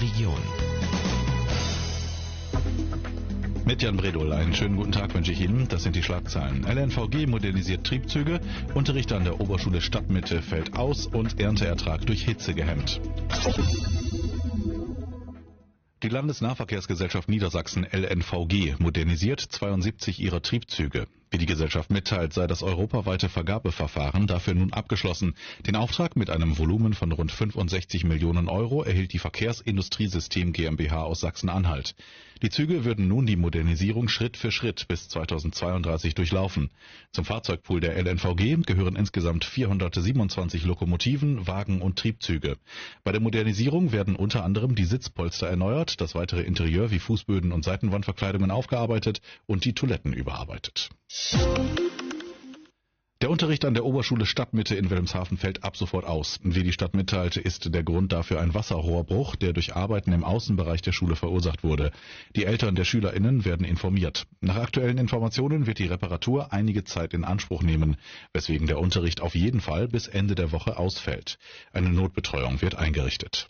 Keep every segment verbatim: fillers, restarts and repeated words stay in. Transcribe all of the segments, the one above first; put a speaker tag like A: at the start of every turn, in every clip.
A: Region.
B: Mit Jan Bredol, einen schönen guten Tag wünsche ich Ihnen. Das sind die Schlagzeilen. L N V G modernisiert Triebzüge, Unterricht an der Oberschule Stadtmitte fällt aus und Ernteertrag durch Hitze gehemmt. Die Landesnahverkehrsgesellschaft Niedersachsen L N V G modernisiert zweiundsiebzig ihrer Triebzüge. Wie die Gesellschaft mitteilt, sei das europaweite Vergabeverfahren dafür nun abgeschlossen. Den Auftrag mit einem Volumen von rund fünfundsechzig Millionen Euro erhielt die Verkehrsindustriesystem GmbH aus Sachsen-Anhalt. Die Züge würden nun die Modernisierung Schritt für Schritt bis zweitausendzweiunddreißig durchlaufen. Zum Fahrzeugpool der L N V G gehören insgesamt vierhundertsiebenundzwanzig Lokomotiven, Wagen und Triebzüge. Bei der Modernisierung werden unter anderem die Sitzpolster erneuert, das weitere Interieur wie Fußböden und Seitenwandverkleidungen aufgearbeitet und die Toiletten überarbeitet. Der Unterricht an der Oberschule Stadtmitte in Wilhelmshaven fällt ab sofort aus. Wie die Stadt mitteilte, ist der Grund dafür ein Wasserrohrbruch, der durch Arbeiten im Außenbereich der Schule verursacht wurde. Die Eltern der SchülerInnen werden informiert. Nach aktuellen Informationen wird die Reparatur einige Zeit in Anspruch nehmen, weswegen der Unterricht auf jeden Fall bis Ende der Woche ausfällt. Eine Notbetreuung wird eingerichtet.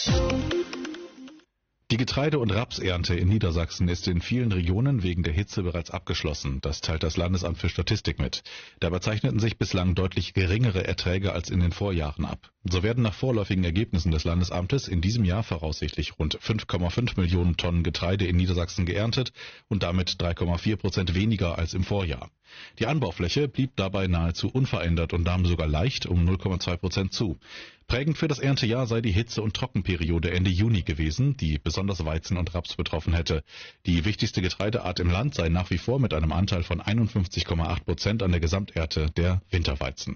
B: Die Getreide- und Rapsernte in Niedersachsen ist in vielen Regionen wegen der Hitze bereits abgeschlossen. Das teilt das Landesamt für Statistik mit. Dabei zeichneten sich bislang deutlich geringere Erträge als in den Vorjahren ab. So werden nach vorläufigen Ergebnissen des Landesamtes in diesem Jahr voraussichtlich rund fünf Komma fünf Millionen Tonnen Getreide in Niedersachsen geerntet und damit drei Komma vier Prozent weniger als im Vorjahr. Die Anbaufläche blieb dabei nahezu unverändert und nahm sogar leicht um null Komma zwei Prozent zu. Prägend für das Erntejahr sei die Hitze- und Trockenperiode Ende Juni gewesen, die besonders Weizen und Raps betroffen hätte. Die wichtigste Getreideart im Land sei nach wie vor mit einem Anteil von einundfünfzig Komma acht Prozent an der Gesamternte der Winterweizen.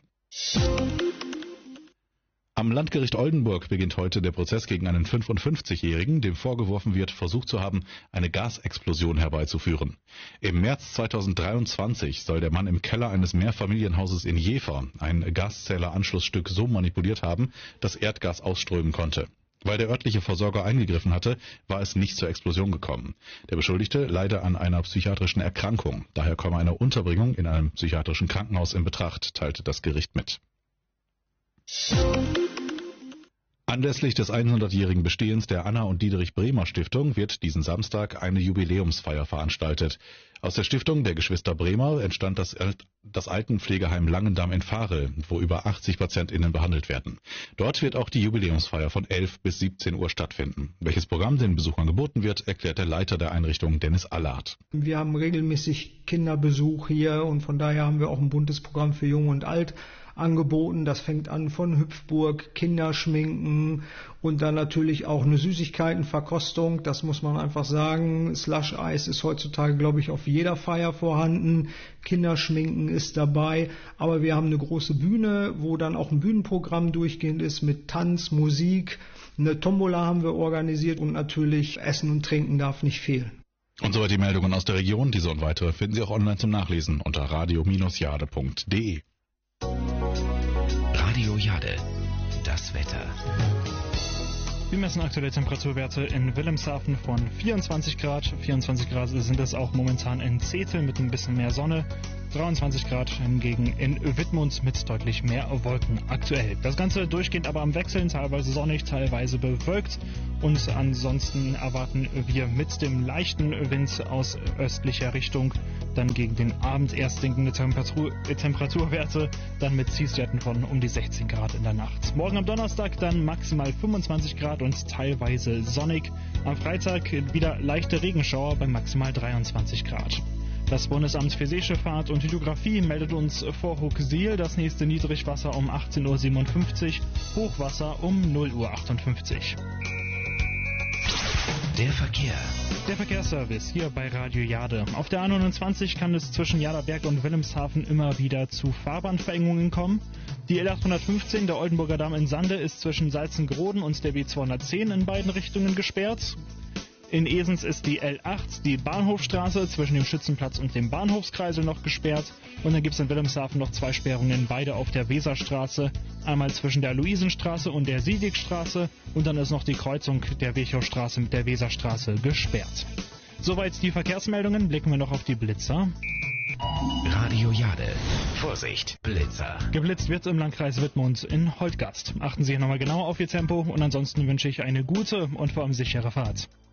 B: Am Landgericht Oldenburg beginnt heute der Prozess gegen einen fünfundfünfzigjährigen, dem vorgeworfen wird, versucht zu haben, eine Gasexplosion herbeizuführen. Im März zweitausenddreiundzwanzig soll der Mann im Keller eines Mehrfamilienhauses in Jever ein Gaszähleranschlussstück so manipuliert haben, dass Erdgas ausströmen konnte. Weil der örtliche Versorger eingegriffen hatte, war es nicht zur Explosion gekommen. Der Beschuldigte leide an einer psychiatrischen Erkrankung. Daher komme eine Unterbringung in einem psychiatrischen Krankenhaus in Betracht, teilte das Gericht mit. Anlässlich des hundertjährigen Bestehens der Anna- und Dietrich-Bremer-Stiftung wird diesen Samstag eine Jubiläumsfeier veranstaltet. Aus der Stiftung der Geschwister Bremer entstand das, das Altenpflegeheim Langendamm in Varel, wo über achtzig PatientInnen behandelt werden. Dort wird auch die Jubiläumsfeier von elf bis siebzehn Uhr stattfinden. Welches Programm den Besuchern geboten wird, erklärt der Leiter der Einrichtung, Dennis Allard.
C: Wir haben regelmäßig Kinderbesuch hier und von daher haben wir auch ein buntes Programm für Jung und Alt angeboten. Das fängt an von Hüpfburg, Kinderschminken und dann natürlich auch eine Süßigkeitenverkostung. Das muss man einfach sagen. Slush-Eis ist heutzutage, glaube ich, auf jeder Feier vorhanden. Kinderschminken ist dabei. Aber wir haben eine große Bühne, wo dann auch ein Bühnenprogramm durchgehend ist mit Tanz, Musik. Eine Tombola haben wir organisiert und natürlich Essen und Trinken darf nicht fehlen.
B: Und soweit die Meldungen aus der Region. Diese und weitere finden Sie auch online zum Nachlesen unter radio Bindestrich jade Punkt de.
A: Radio Jade, das Wetter.
D: Wir messen aktuelle Temperaturwerte in Wilhelmshaven von vierundzwanzig Grad. vierundzwanzig Grad sind es auch momentan in Zetel mit ein bisschen mehr Sonne. dreiundzwanzig Grad hingegen in Wittmund mit deutlich mehr Wolken aktuell. Das Ganze durchgehend aber am Wechseln, teilweise sonnig, teilweise bewölkt. Und ansonsten erwarten wir mit dem leichten Wind aus östlicher Richtung dann gegen den Abend erst sinkende Temperatur, äh, Temperaturwerte, dann mit Tiefstwerten von um die sechzehn Grad in der Nacht. Morgen am Donnerstag dann maximal fünfundzwanzig Grad und teilweise sonnig. Am Freitag wieder leichte Regenschauer bei maximal dreiundzwanzig Grad. Das Bundesamt für Seeschifffahrt und Hydrographie meldet uns vor Huxil das nächste Niedrigwasser um achtzehn Uhr siebenundfünfzig, Hochwasser um null Uhr achtundfünfzig.
A: Der Verkehr.
D: Der Verkehrsservice hier bei Radio Jade. Auf der A neunundzwanzig kann es zwischen Jaderberg und Wilhelmshaven immer wieder zu Fahrbahnverengungen kommen. Die L achthundertfünfzehn, der Oldenburger Damm in Sande, ist zwischen Salzengroden und der B zweihundertzehn in beiden Richtungen gesperrt. In Esens ist die L acht, die Bahnhofstraße zwischen dem Schützenplatz und dem Bahnhofskreisel noch gesperrt. Und dann gibt es in Wilhelmshaven noch zwei Sperrungen, beide auf der Weserstraße. Einmal zwischen der Luisenstraße und der Siegigstraße. Und dann ist noch die Kreuzung der Virchowstraße mit der Weserstraße gesperrt. Soweit die Verkehrsmeldungen, blicken wir noch auf die Blitzer.
A: Radio Jade. Vorsicht, Blitzer.
D: Geblitzt wird im Landkreis Wittmund in Holtgast. Achten Sie hier nochmal genau auf Ihr Tempo und ansonsten wünsche ich eine gute und vor allem sichere Fahrt.